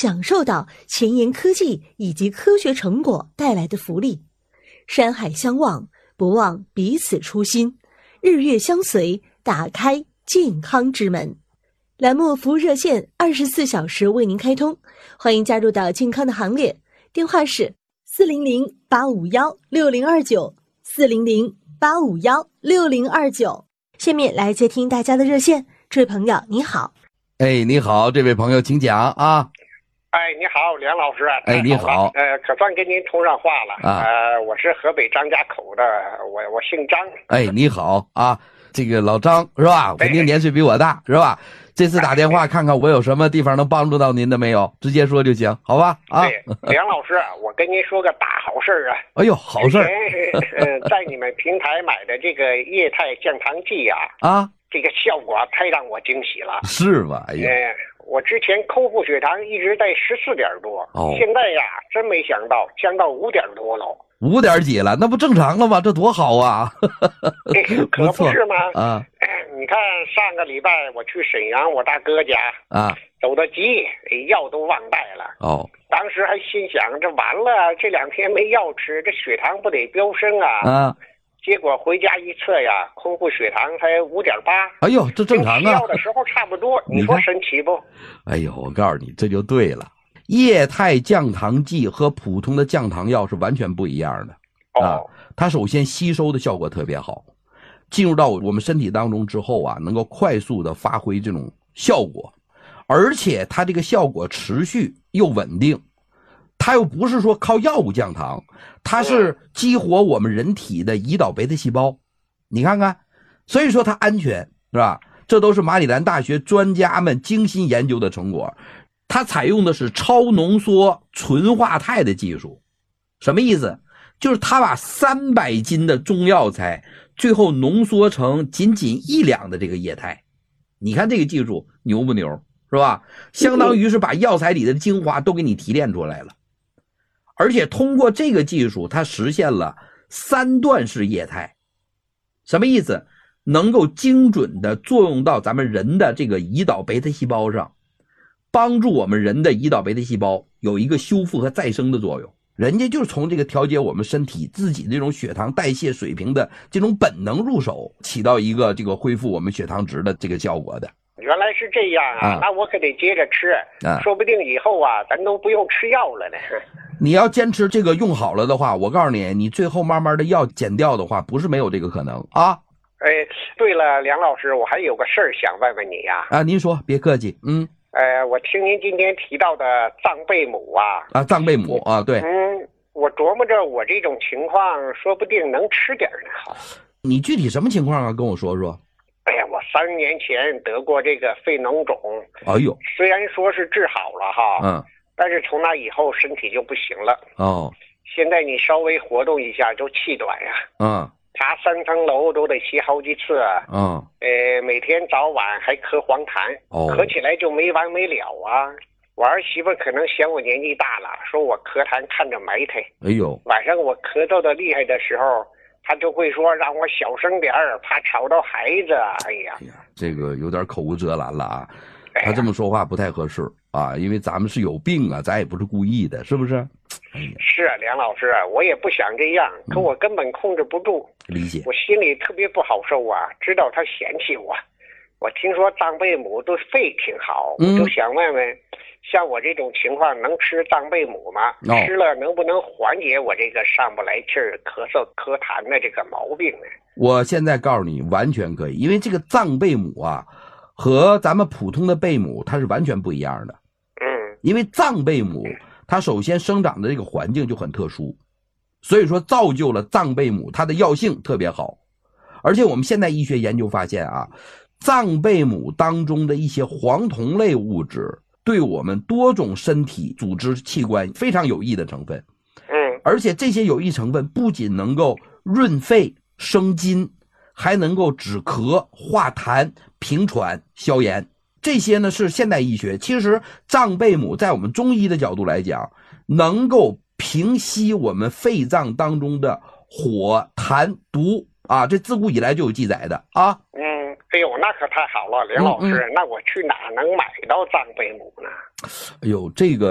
享受到前沿科技以及科学成果带来的福利。山海相望，不忘彼此初心，日月相随，打开健康之门。栏目服务热线24小时为您开通，欢迎加入到健康的行列。电话是400-851-6029 400-851-6029。下面来接听大家的热线。这位朋友你好。 你好，这位朋友请讲啊。 你好，梁老师。 你好。 可算跟您通上话了啊。我是河北张家口的，我姓张。 你好啊，这个老张是吧？肯定年岁比我大是吧？这次打电话看看我有什么地方能帮助到您的没有，直接说就行，好吧？ 对，梁老师，我跟您说个大好事啊！ 哎呦，好事！ 在你们平台买的这个液态降糖剂这个效果太让我惊喜了。 是吧？ 我之前空腹血糖一直在14点多，现在呀，真没想到降到5点多了。 5点几了，那不正常了吗？这多好啊！ 可不是吗？你看上个礼拜我去沈阳我大哥家走得急，药都忘带了。当时还心想这完了，这2天没药吃，这血糖不得飙升啊！结果回家一测呀，空腹血糖才5.8。哎呦，这正常啊！ 吃药的时候差不多，你说神奇不？ 哎呦，我告诉你，这就对了。液态降糖剂和普通的降糖药是完全不一样的它首先吸收的效果特别好，进入到我们身体当中之后能够快速的发挥这种效果，而且它这个效果持续又稳定，它又不是说靠药物降糖，它是激活我们人体的胰岛贝塔细胞，你看看，所以说它安全是吧？这都是马里兰大学专家们精心研究的成果。它采用的是超浓缩纯化态的技术，什么意思？就是它把300斤的中药材最后浓缩成仅仅1两的这个液态。你看这个技术牛不牛，是吧？相当于是把药材里的精华都给你提炼出来了。而且通过这个技术，它实现了3段式液态。什么意思？能够精准的作用到咱们人的这个胰岛贝塔细胞上，帮助我们人的胰岛贝塔细胞有一个修复和再生的作用。人家就是从这个调节我们身体自己这种血糖代谢水平的这种本能入手，起到一个这个恢复我们血糖值的这个效果的。 原来是这样那我可得接着吃说不定以后咱都不用吃药了呢。 你要坚持这个用好了的话，我告诉你，你最后慢慢的药减掉的话，不是没有这个可能对了，梁老师，我还有个事儿想问问你您说，别客气。 我听您今天提到的藏贝母藏贝母对。 我琢磨着我这种情况说不定能吃点呢。好， 你具体什么情况跟我说说。 我3年前得过这个肺脓肿。虽然说是治好了但是从那以后身体就不行了。现在你稍微活动一下就气短爬3层楼都得骑好几次每天早晚还咳黄痰咳起来就没完没了我儿媳妇可能嫌我年纪大了，说我咳痰看着埋汰。晚上我咳嗽的厉害的时候，她就会说让我小声点儿，怕吵到孩子。 这个有点口无遮拦了他这么说话不太合适因为咱们是有病咱也不是故意的，是不是？ 是梁老师，我也不想这样，可我根本控制不住。 理解。 我心里特别不好受知道他嫌弃我。我听说藏贝母对肺挺好，我就想问问，像我这种情况能吃藏贝母吗？吃了能不能缓解我这个上不来气儿、咳嗽、咳痰的这个毛病呢？ 我现在告诉你，完全可以，因为这个藏贝母和咱们普通的贝母它是完全不一样的。因为藏贝母它首先生长的这个环境就很特殊，所以说造就了藏贝母它的药性特别好。而且我们现代医学研究发现藏贝母当中的一些黄酮类物质对我们多种身体组织器官非常有益的成分。而且这些有益成分不仅能够润肺生津，还能够止咳化痰平喘消炎。这些呢是现代医学，其实藏贝母在我们中医的角度来讲，能够平息我们肺脏当中的火痰毒这自古以来就有记载的哎呦，那可太好了，梁老师，那我去哪能买到藏贝母呢？ 哎呦，这个